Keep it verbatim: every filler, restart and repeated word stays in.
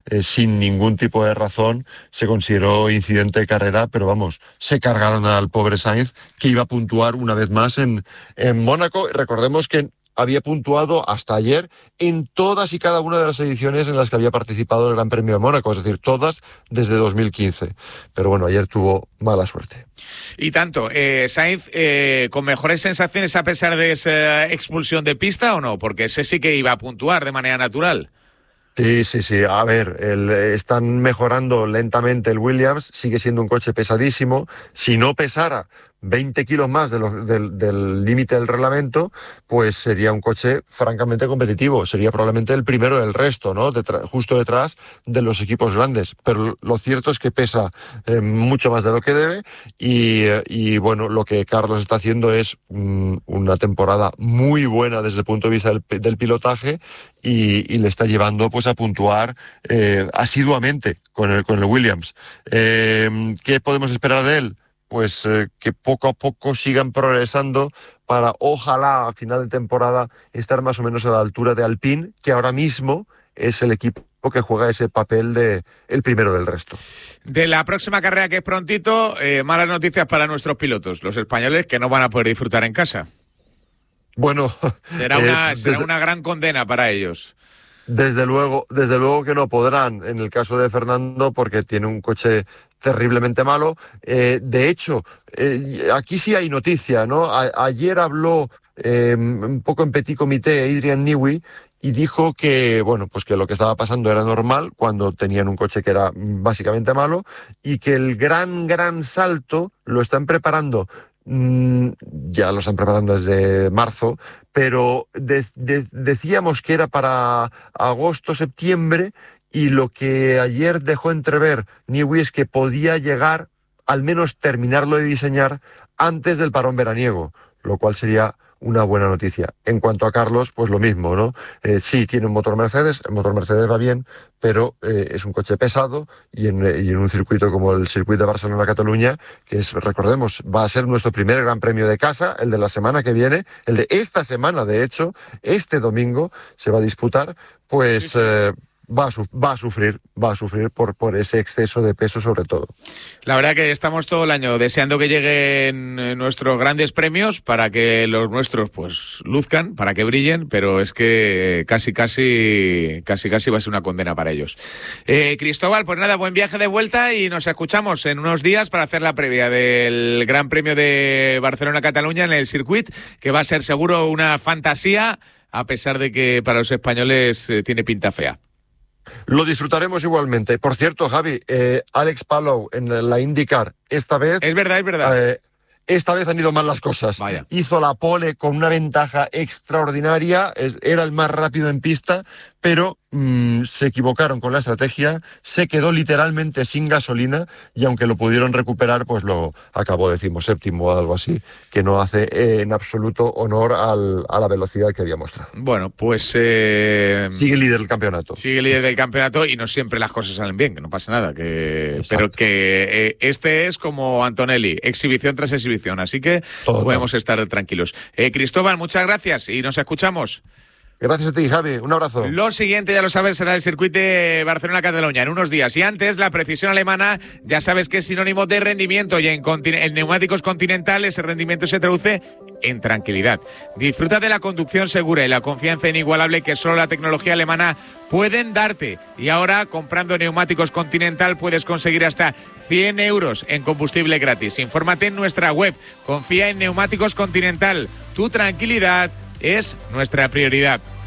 eh, sin ningún tipo de razón, se consideró incidente de carrera, pero vamos, se cargaron al pobre Sainz, que iba a puntuar una vez más en, en Mónaco. Recordemos que había puntuado hasta ayer en todas y cada una de las ediciones en las que había participado el Gran Premio de Mónaco, es decir, todas desde dos mil quince. Pero bueno, ayer tuvo mala suerte. Y tanto, eh, Sainz, eh, ¿con mejores sensaciones a pesar de esa expulsión de pista o no? Porque ese sí que iba a puntuar de manera natural. Sí, sí, sí. A ver, el, están mejorando lentamente el Williams, sigue siendo un coche pesadísimo. Si no pesara veinte kilos más de lo, del, del límite del reglamento, pues sería un coche francamente competitivo. Sería probablemente el primero del resto, ¿no? Detra- justo detrás de los equipos grandes. Pero lo cierto es que pesa eh, mucho más de lo que debe y, eh, y, bueno, lo que Carlos está haciendo es mm, una temporada muy buena desde el punto de vista del, del pilotaje y, y le está llevando pues a puntuar eh, asiduamente con el, con el Williams. Eh, ¿Qué podemos esperar de él? Pues eh, que poco a poco sigan progresando para, ojalá, a final de temporada, estar más o menos a la altura de Alpine, que ahora mismo es el equipo que juega ese papel de el primero del resto. De la próxima carrera, que es prontito, eh, malas noticias para nuestros pilotos, los españoles, que no van a poder disfrutar en casa. Bueno, será una, eh, será desde... una gran condena para ellos. Desde luego, desde luego que no podrán, en el caso de Fernando, porque tiene un coche terriblemente malo. Eh, de hecho, eh, aquí sí hay noticia, ¿no? A- ayer habló eh, un poco en petit comité Adrian Newey y dijo que, bueno, pues que lo que estaba pasando era normal cuando tenían un coche que era básicamente malo y que el gran, gran salto lo están preparando. Mm, ya lo están preparando desde marzo, pero de, de, decíamos que era para agosto, septiembre, y lo que ayer dejó entrever Newey es que podía llegar, al menos terminarlo de diseñar, antes del parón veraniego, lo cual sería una buena noticia. En cuanto a Carlos, pues lo mismo, ¿no? Eh, sí, tiene un motor Mercedes, el motor Mercedes va bien, pero eh, es un coche pesado y en, y en un circuito como el circuito de Barcelona-Cataluña, que es, recordemos, va a ser nuestro primer gran premio de casa, el de la semana que viene, el de esta semana, de hecho, este domingo se va a disputar, pues... Sí, sí. Eh, Va a, su- va a sufrir, va a sufrir por, por ese exceso de peso sobre todo. La verdad que estamos todo el año deseando que lleguen nuestros grandes premios para que los nuestros pues luzcan, para que brillen, pero es que casi, casi, casi, casi va a ser una condena para ellos. Eh, Cristóbal, pues nada, buen viaje de vuelta y nos escuchamos en unos días para hacer la previa del Gran Premio de Barcelona-Cataluña en el circuit, que va a ser seguro una fantasía, a pesar de que para los españoles eh, tiene pinta fea. Lo disfrutaremos igualmente. Por cierto, Javi, eh, Alex Palou en la IndyCar, esta vez... Es verdad, es verdad. Eh, esta vez han ido mal las cosas. Vaya. Hizo la pole con una ventaja extraordinaria, es, era el más rápido en pista, pero mmm, se equivocaron con la estrategia, se quedó literalmente sin gasolina y aunque lo pudieron recuperar, pues lo acabó decimoséptimo o algo así, que no hace eh, en absoluto honor al, a la velocidad que había mostrado. Bueno, pues... Eh... Sigue líder del campeonato. Sigue líder del campeonato y no siempre las cosas salen bien, que no pasa nada. Que... Pero que eh, este es como Antonelli, exhibición tras exhibición, así que Todo podemos no. estar tranquilos. Eh, Cristóbal, muchas gracias y nos escuchamos. Gracias a ti, Javi. Un abrazo. Lo siguiente, ya lo sabes, será el circuito de Barcelona-Cataluña en unos días. Y antes, la precisión alemana, ya sabes que es sinónimo de rendimiento. Y en, continu- en neumáticos Continental, ese rendimiento se traduce en tranquilidad. Disfruta de la conducción segura y la confianza inigualable que solo la tecnología alemana pueden darte. Y ahora, comprando neumáticos Continental, puedes conseguir hasta cien euros en combustible gratis. Infórmate en nuestra web. Confía en Neumáticos Continental. Tu tranquilidad es nuestra prioridad.